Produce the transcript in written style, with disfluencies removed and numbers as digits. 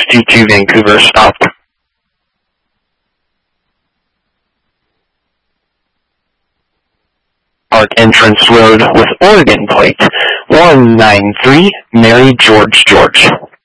62 Vancouver stopped. Park Entrance Road with Oregon plate 193 Mary George George.